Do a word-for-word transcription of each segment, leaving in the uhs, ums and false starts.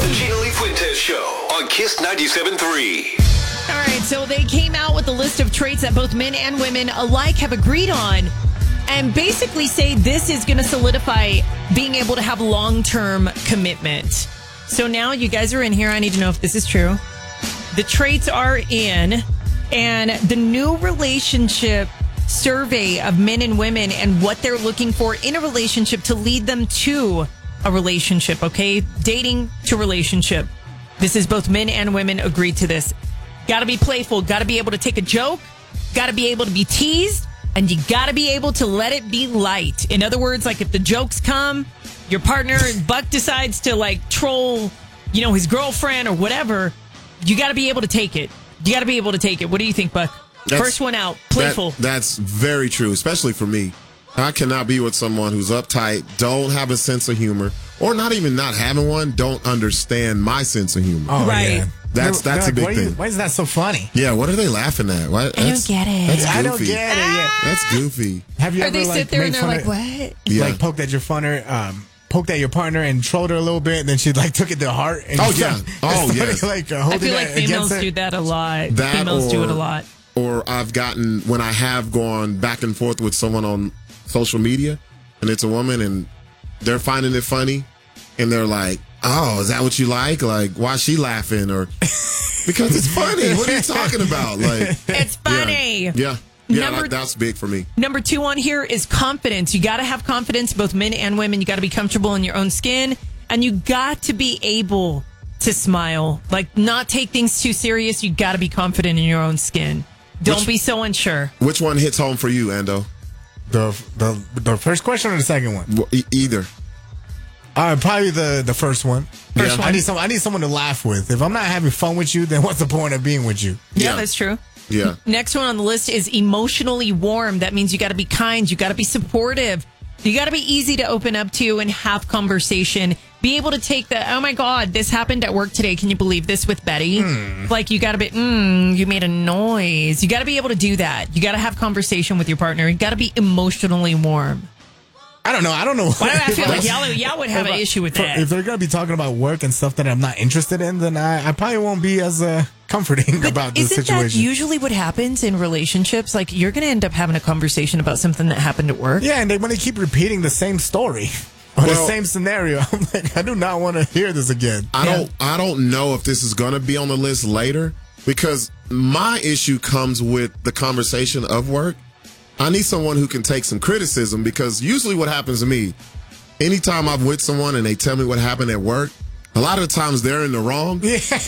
The Gina Lee Fuentes Show on Kiss ninety-seven point three. All right, so they came out with a list of traits that both men and women alike have agreed on and basically say this is going to solidify being able to have long-term commitment. So now you guys are in here. I need to know if this is true. The traits are in, and the new relationship survey of men and women and what they're looking for in a relationship to lead them to a relationship, okay? Dating to relationship. This is both men and women agreed to this. Got to be playful. Got to be able to take a joke. Got to be able to be teased. And you got to be able to let it be light. In other words, like if the jokes come, your partner, Buck, decides to like troll, you know, his girlfriend or whatever, you got to be able to take it. You got to be able to take it. What do you think, Buck? That's, First one out. Playful. That, that's very true, especially for me. I cannot be with someone who's uptight, don't have a sense of humor, or not even not having one, don't understand my sense of humor. Oh, right. Yeah. That's They're, that's they're a big like, why thing. You, why is that so funny? Yeah, what are they laughing at? Why, I don't get it. That's goofy. I don't get it. Yeah. That's goofy. Have you Or ever they like sit there made and they're fun like, of, what? Yeah. like poked at your partner, um, poked at your partner and trolled her a little bit, and then she like took it to heart. And Oh, started, yeah. Oh, started, yes. Like uh, I holding feel like it against females her. do that a lot. That females do or- it a lot. Or I've gotten, when I have gone back and forth with someone on social media, and it's a woman, and they're finding it funny, and they're like, oh, is that what you like? Like, why is she laughing? Or, because it's funny. What are you talking about? Like, It's funny. Yeah. Yeah. Yeah, Number- that, that's big for me. Number two on here is confidence. You got to have confidence, both men and women. You got to be comfortable in your own skin, and you got to be able to smile. Like, not take things too serious. You got to be confident in your own skin. Don't Which- be so unsure. Which one hits home for you, Ando? The, the the first question or the second one? Well, e- either. Uh, probably the the first one. First I one. need some. I need someone to laugh with. If I'm not having fun with you, then what's the point of being with you? Yeah, Yeah. that's true. Yeah. Next one on the list is emotionally warm. That means you got to be kind. You got to be supportive. You got to be easy to open up to and have conversation. Be able to take the, oh my God, this happened at work today. Can you believe this with Betty? Mm. Like, you got to be, mm, you made a noise. You got to be able to do that. You got to have conversation with your partner. You got to be emotionally warm. I don't know. I don't know. Why do I feel like If y'all, y'all would have if an I- issue with for- that? If they're gonna be talking about work and stuff that I'm not interested in, then I, I probably won't be as uh, comforting about the Isn't situation. that usually what happens in relationships? Like, you're going to end up having a conversation about something that happened at work. Yeah, and they want to keep repeating the same story or the Well- same scenario. I'm like, I do not want to hear this again. I Yeah. don't I don't know if this is going to be on the list later, because my issue comes with the conversation of work. I need someone who can take some criticism, because usually what happens to me, anytime I'm with someone and they tell me what happened at work, a lot of the times they're in the wrong.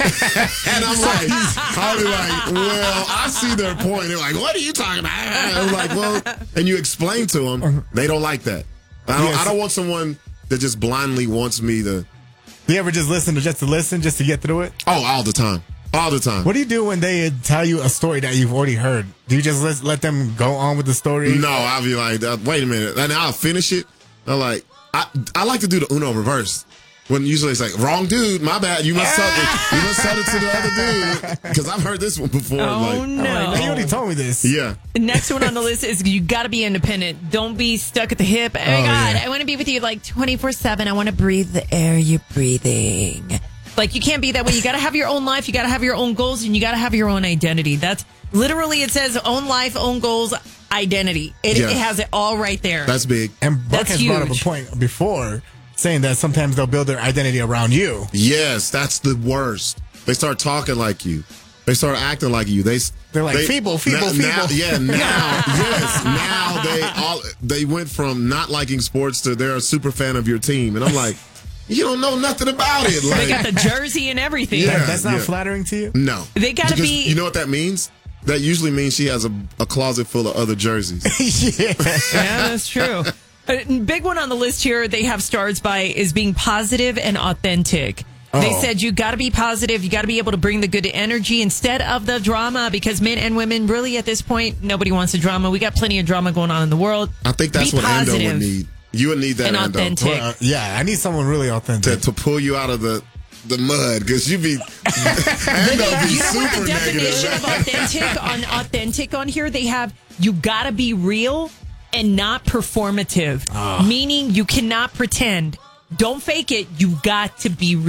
And I'm like, I'll be like, well, I see their point. They're like, what are you talking about? I'm like, well, and you explain to them, they don't like that. I don't, Yes. I don't want someone that just blindly wants me to, Do you ever just listen to just to listen, just to get through it? oh, all the time. All the time. What do you do when they tell you a story that you've already heard? Do you just let, let them go on with the story? No, I'll be like, uh, wait a minute. And I'll finish it. I'm like, I, I like to do the Uno reverse. When usually it's like, wrong dude, my bad. You must tell it, you must tell it to the other dude. Because I've heard this one before. Oh, like, I'm no. like, "Man, you already told me this. yeah. The next one on the list is you got to be independent. Don't be stuck at the hip. Oh, my Oh, God, yeah. I want to be with you like twenty-four seven. I want to breathe the air you're breathing. Like, you can't be that way. You got to have your own life. You got to have your own goals, and you got to have your own identity. That's literally, it says own life, own goals, identity. It, Yeah. it has it all right there. That's big. And Buck That's has brought up a huge. point before saying that sometimes they'll build their identity around you. Yes, that's the worst. They start talking like you. They start acting like you. They They're like, feeble, feeble, now, now- feeble. yeah, now yes, now they all they went from not liking sports to they're a super fan of your team, and I'm like, you don't know nothing about it. they got Like, the jersey and everything. Yeah. That- That's not yeah. flattering to you? no, They gotta Because be- You know what that means? That usually means she has a, a closet full of other jerseys. Yeah. Yeah, that's true. A big one on the list here they have stars by is being positive and authentic. They Oh. said you got to be positive. You got to be able to bring the good energy instead of the drama, because men and women really at this point, nobody wants the drama. We got plenty of drama going on in the world. I think that's Be what Ando positive would need. You would need that, and Ando, authentic. Well, yeah, I need someone really to, authentic. to pull you out of the the mud, because you be Ando be You know what super the definition of negative. authentic on authentic on here? They have you got to be real and not performative, Ah. meaning you cannot pretend. Don't fake it. You got to be real.